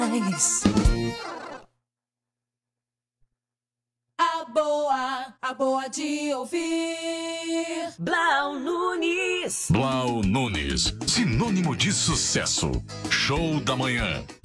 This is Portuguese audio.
A boa de ouvir. Blau Nunes. Blau Nunes, sinônimo de sucesso. Show da manhã.